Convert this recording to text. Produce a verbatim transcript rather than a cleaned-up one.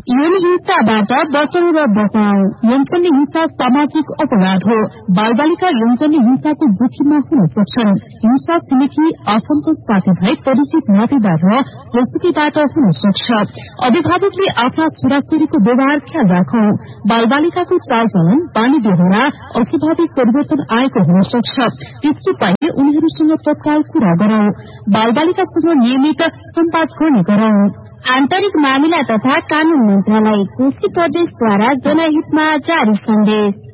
यौन हिंसाबाट बचाउ र बचाउ। यौनजन्य हिंसा सामाजिक अपराध हो। बालबालिका यौनजन्य हिंसाको जोखिममा हुन सक्छन्। हिंसा छिमेकी आफन्त साथीभाइ परिचित नातेदार र जोसुकैबाट हुन सक्छ। अभिभावकले आफ्ना छोराछोरीको व्यवहार ख्याल राखौं। बालबालिकाको चालचलन बानी बेहोरा अस्वाभाविक परिवर्तन आएको हुन सक्छ। त्यस्तो पाए उनीहरूसँग तत्काल कुरा गरौं। बालबालिकासँग नियमित संवाद गर्ने गरौं। आन्तरिक मामिला तथा कानून मन्त्रालय कोशी प्रदेशद्वारा जनहितमा जारी सन्देश।